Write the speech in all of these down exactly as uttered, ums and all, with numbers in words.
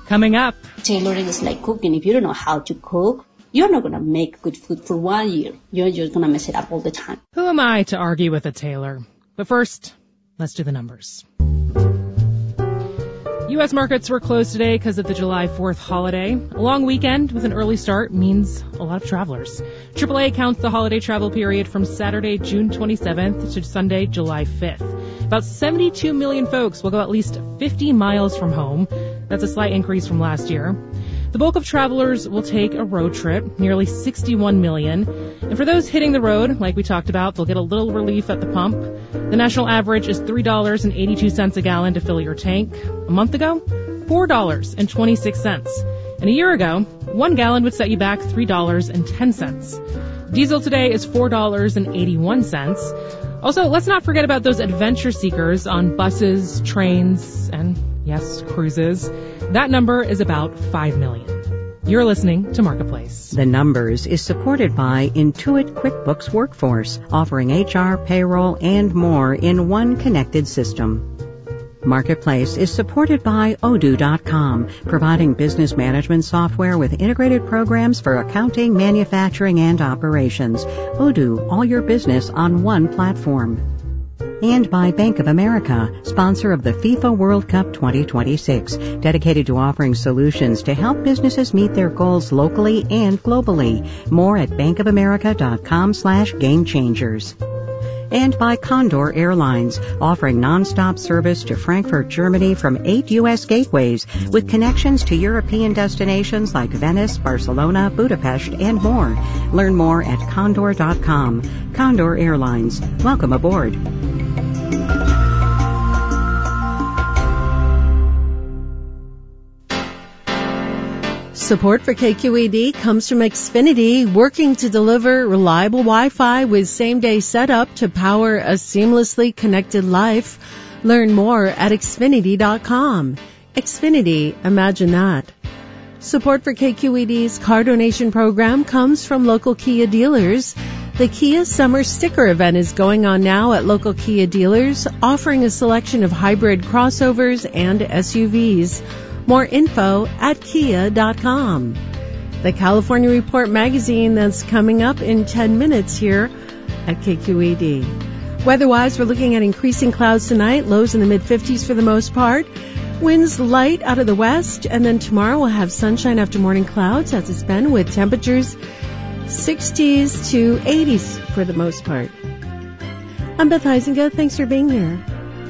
Coming up. Tailoring is like cooking. If you don't know how to cook, you're not going to make good food for one year. You're just going to mess it up all the time. Who am I to argue with a tailor? But first, let's do the numbers. U S markets were closed today because of the July fourth holiday. A long weekend with an early start means a lot of travelers. triple A counts the holiday travel period from Saturday, June twenty-seventh to Sunday, July fifth. About seventy-two million folks will go at least fifty miles from home. That's a slight increase from last year. The bulk of travelers will take a road trip, nearly sixty-one million. And for those hitting the road, like we talked about, they'll get a little relief at the pump. The national average is three dollars and eighty-two cents a gallon to fill your tank. A month ago, four dollars and twenty-six cents. And a year ago, one gallon would set you back three dollars and ten cents. Diesel today is four dollars and eighty-one cents. Also, let's not forget about those adventure seekers on buses, trains, and, yes, cruises. That number is about five million. You're listening to Marketplace. The Numbers is supported by Intuit QuickBooks Workforce, offering H R, payroll, and more in one connected system. Marketplace is supported by Odoo dot com, providing business management software with integrated programs for accounting, manufacturing, and operations. Odoo, all your business on one platform. And by Bank of America, sponsor of the FIFA World Cup twenty twenty-six, dedicated to offering solutions to help businesses meet their goals locally and globally. More at bankofamerica.com slash game changers. And by Condor Airlines, offering nonstop service to Frankfurt, Germany from eight U S gateways with connections to European destinations like Venice, Barcelona, Budapest, and more. Learn more at condor dot com. Condor Airlines. Welcome aboard. Support for K Q E D comes from Xfinity, working to deliver reliable Wi-Fi with same-day setup to power a seamlessly connected life. Learn more at xfinity dot com. Xfinity, imagine that. Support for K Q E D's car donation program comes from local Kia dealers. The Kia Summer Sticker event is going on now at local Kia dealers, offering a selection of hybrid crossovers and S U Vs. More info at kia dot com. The California Report magazine that's coming up in ten minutes here at K Q E D. Weather-wise, we're looking at increasing clouds tonight, lows in the mid-fifties for the most part. Winds light out of the west, and then tomorrow we'll have sunshine after morning clouds, as it's been, with temperatures sixties to eighties for the most part. I'm Beth Heisinga. Thanks for being here.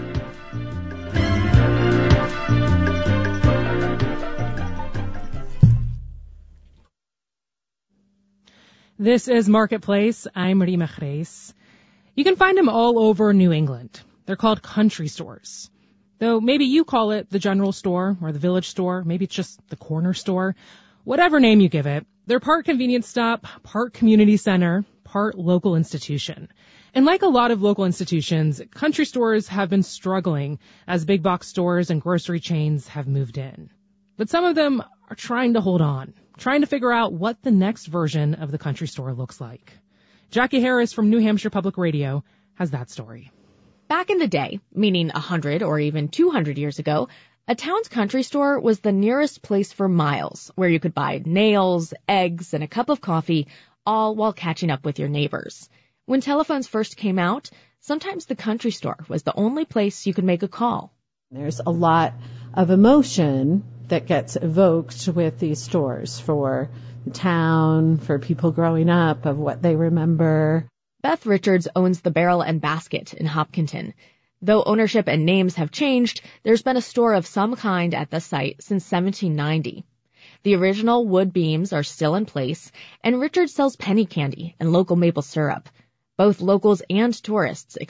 This is Marketplace. I'm Rima Chreis. You can find them all over New England. They're called country stores. Though maybe you call it the general store or the village store. Maybe it's just the corner store. Whatever name you give it, they're part convenience stop, part community center, part local institution. And like a lot of local institutions, country stores have been struggling as big box stores and grocery chains have moved in. But some of them are trying to hold on, trying to figure out what the next version of the country store looks like. Jackie Harris from New Hampshire Public Radio has that story. Back in the day, meaning one hundred or even two hundred years ago, a town's country store was the nearest place for miles, where you could buy nails, eggs, and a cup of coffee, all while catching up with your neighbors. When telephones first came out, sometimes the country store was the only place you could make a call. There's a lot of emotion that gets evoked with these stores for the town, for people growing up, of what they remember. Beth Richards owns the Barrel and Basket in Hopkinton. Though ownership and names have changed, there's been a store of some kind at the site since seventeen ninety. The original wood beams are still in place, and Richards sells penny candy and local maple syrup. Both locals and tourists